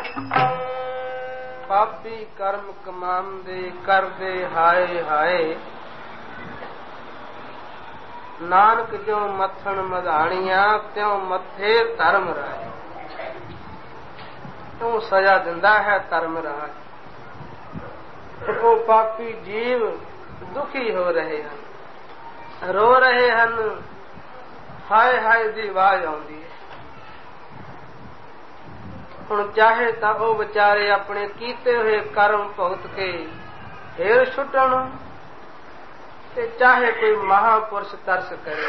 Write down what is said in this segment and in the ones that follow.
ਪਾਪੀ ਕਰਮ ਕਮਾਉਂਦੇ ਕਰਦੇ ਹਾਏ ਹਾਏ, ਨਾਨਕ ਜੋ ਮੱਥਣ ਮਧਾਣੀਆਂ ਤਿਉ ਮੱਥੇ ਧਰਮ ਰਾਏ। ਤੂੰ ਸਜ਼ਾ ਦਿੰਦਾ ਹੈ ਧਰਮ ਰਾਜ। ਉਹ ਪਾਪੀ ਜੀਵ ਦੁਖੀ ਹੋ ਰਹੇ ਹਨ, ਰੋ ਰਹੇ ਹਨ, ਹਾਏ ਹਾਏ ਦੀ ਆਵਾਜ਼ ਆਉਂਦੀ ਹੈ। ਹੁਣ ਚਾਹੇ ਤਾਂ ਉਹ ਵਿਚਾਰੇ ਆਪਣੇ ਕੀਤੇ ਹੋਏ ਕਰਮ ਭੁਗਤ ਕੇ ਫੇਰ ਛੁੱਟਣ, ਤੇ ਚਾਹੇ ਕੋਈ ਮਹਾਪੁਰਸ਼ ਤਰਸ ਕਰੇ।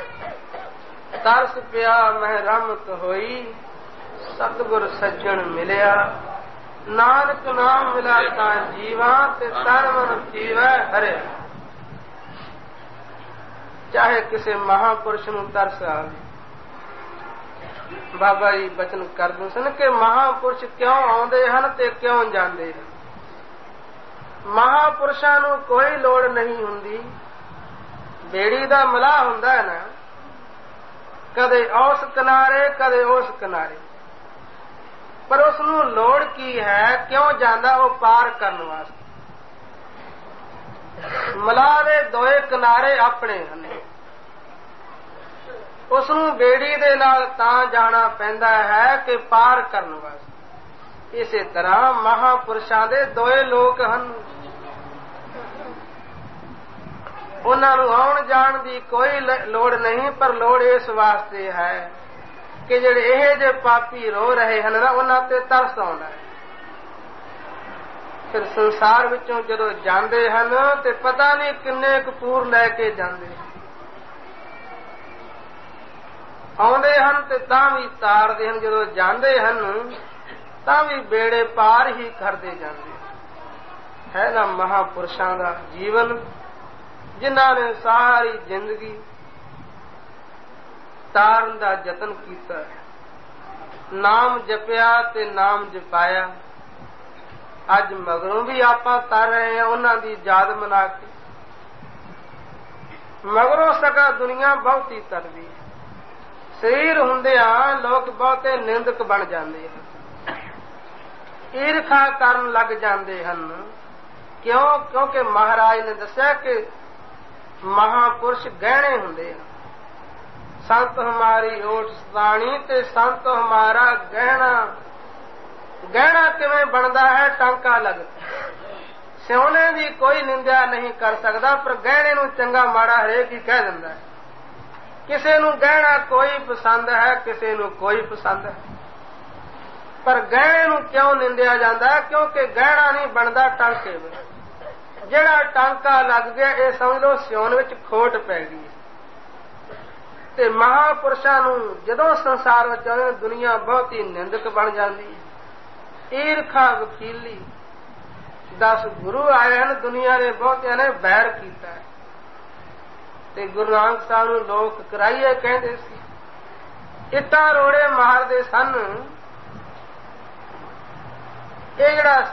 ਤਰਸ ਪਿਆ ਮਹਿ ਰਹਿਮਤ ਹੋਈ, ਸਤਿਗੁਰ ਸੱਜਣ ਮਿਲਿਆ। ਨਾਨਕ ਨਾਮ ਮਿਲਾ ਤਾਂ ਜੀਵਾਂ, ਤੇ ਤਨ ਮਨ ਜੀਵੈ ਹਰਿਆ। ਚਾਹੇ ਕਿਸੇ ਮਹਾਪੁਰਸ਼ ਨੂੰ ਤਰਸ ਆਵੇ। ਬਾਬਾ ਜੀ ਬਚਨ ਕਰਦੇ ਸਨ ਕਿ ਮਹਾਪੁਰਸ਼ ਕਿਉਂ ਆਉਂਦੇ ਹਨ ਤੇ ਕਿਉਂ ਜਾਂਦੇ ਹਨ। ਮਹਾਪੁਰਸ਼ਾਂ ਨੂੰ ਕੋਈ ਲੋੜ ਨਹੀਂ ਹੁੰਦੀ। ਬੇੜੀ ਦਾ ਮਲਾਹ ਹੁੰਦਾ ਹੈ ਨਾ, ਕਦੇ ਉਸ ਕਿਨਾਰੇ ਕਦੇ ਉਸ ਕਿਨਾਰੇ, ਪਰ ਉਸ ਨੂੰ ਲੋੜ ਕੀ ਹੈ, ਕਿਉਂ ਜਾਂਦਾ? ਉਹ ਪਾਰ ਕਰਨ ਵਾਸਤੇ। ਮਲਾਹ ਦੇ ਦੋਏ ਕਿਨਾਰੇ ਆਪਣੇ ਹਨ। ਉਸ ਨੂੰ ਬੇੜੀ ਦੇ ਨਾਲ ਤਾਂ ਜਾਣਾ ਪੈਂਦਾ ਹੈ ਕਿ ਪਾਰ ਕਰਨ ਵਾਸਤੇ। ਇਸੇ ਤਰ੍ਹਾਂ ਮਹਾਪੁਰਸ਼ਾਂ ਦੇ ਦੋਏ ਲੋਕ ਹਨ। ਉਹਨਾਂ ਨੂੰ ਆਉਣ ਜਾਣ ਦੀ ਕੋਈ ਲੋੜ ਨਹੀਂ, ਪਰ ਲੋੜ ਇਸ ਵਾਸਤੇ ਹੈ ਕਿ ਜਿਹੜੇ ਇਹ ਜਿਹੇ ਪਾਪੀ ਰੋ ਰਹੇ ਹਨ ਨਾ, ਉਹਨਾਂ ਤੇ ਤਰਸ ਆਉਂਦਾ ਹੈ। ਫਿਰ ਸੰਸਾਰ ਵਿੱਚੋਂ ਜਦੋਂ ਜਾਂਦੇ ਹਨ ਤੇ ਪਤਾ ਨਹੀਂ ਕਿੰਨੇ ਕਪੂਰ ਲੈ ਕੇ ਜਾਂਦੇ। ਆਉਂਦੇ ਹਨ ਤੇ ਤਾਂ ਵੀ ਤਾਰਦੇ ਹਨ, ਜਦੋਂ ਜਾਂਦੇ ਹਨ ਤਾਂ ਵੀ ਬੇੜੇ ਪਾਰ ਹੀ ਕਰਦੇ ਜਾਂਦੇ। ਹੈ ਨਾ ਮਹਾਪੁਰਸ਼ਾਂ ਦਾ ਜੀਵਨ, ਜਿਨ੍ਹਾਂ ਨੇ ਸਾਰੀ ਜ਼ਿੰਦਗੀ ਤਾਰਨ ਦਾ ਯਤਨ ਕੀਤਾ, ਨਾਮ ਜਪਿਆ ਤੇ ਨਾਮ ਜਪਾਇਆ। ਅੱਜ ਮਗਰੋਂ ਵੀ ਆਪਾਂ ਤਰ ਰਹੇ ਹਾਂ ਉਹਨਾਂ ਦੀ ਯਾਦ ਮਨਾ ਕੇ। ਮਗਰੋਂ ਸਕਾ ਦੁਨੀਆ ਬਹੁਤੀ ਤਰਦੀ ਹੈ। ਸਰੀਰ ਹੁੰਦਿਆਂ ਲੋਕ ਬਹੁਤੇ ਨਿੰਦਕ ਬਣ ਜਾਂਦੇ ਹਨ, ਈਰਖਾ ਕਰਨ ਲੱਗ ਜਾਂਦੇ ਹਨ। ਕਿਉਂ? ਕਿਉਂਕਿ ਮਹਾਰਾਜ ਨੇ ਦੱਸਿਆ ਕਿ ਮਹਾਪੁਰਸ਼ ਗਹਿਣੇ ਹੁੰਦੇ ਹਨ। ਸੰਤ ਹਮਾਰੀ ਓਟ ਸਤਾਣੀ, ਤੇ ਸੰਤ ਹਮਾਰਾ ਗਹਿਣਾ। ਗਹਿਣਾ ਕਿਵੇਂ ਬਣਦਾ ਹੈ? ਟਾਂਕਾ ਲੱਗਦਾ। ਸਿਉਨੇ ਦੀ ਕੋਈ ਨਿੰਦਿਆ ਨਹੀਂ ਕਰ ਸਕਦਾ, ਪਰ ਗਹਿਣੇ ਨੂੰ ਚੰਗਾ ਮਾੜਾ ਹਰੇਕ ਹੀ ਕਹਿ ਦਿੰਦਾ ਹੈ। ਕਿਸੇ ਨੂੰ ਗਹਿਣਾ ਕੋਈ ਪਸੰਦ ਹੈ, ਕਿਸੇ ਨੂੰ ਕੋਈ ਪਸੰਦ ਹੈ, ਪਰ ਗਹਿਣੇ ਨੂੰ ਕਿਉਂ ਨਿੰਦਿਆ ਜਾਂਦਾ ਹੈ? ਕਿਉਂਕਿ ਗਹਿਣਾ ਨਹੀਂ ਬਣਦਾ ਟਾਂਕੇ ਵਿੱਚ। ਜਿਹੜਾ ਟਾਂਕਾ ਲੱਗ ਗਿਆ, ਇਹ ਸਮਝ ਲਓ ਸਿਉਣ ਵਿੱਚ ਖੋਟ ਪੈ ਗਈ। ਤੇ ਮਹਾਪੁਰਸ਼ਾਂ ਨੂੰ ਜਦੋਂ ਸੰਸਾਰ ਵਿੱਚ ਆਉਂਦੇ, ਦੁਨੀਆ ਬਹੁਤੀ ਨਿੰਦਕ ਬਣ ਜਾਂਦੀ ਹੈ। ਈਰਖਾ ਵਕੀਲੀ। 10 ਗੁਰੂ ਆਏ ਹਨ, ਦੁਨੀਆ ਦੇ ਬਹੁਤਿਆਂ ਨੇ ਬੈਰ ਕੀਤਾ ਹੈ। ਤੇ ਗੁਰੂ ਨਾਨਕ ਸਾਹਿਬ ਨੂੰ ਲੋਕ ਕਰਾਈਏ ਕਹਿੰਦੇ ਸੀ, ਇੱਟਾਂ ਰੋੜੇ ਮਾਰਦੇ ਸਨ। ਇਹ ਜਿਹੜਾ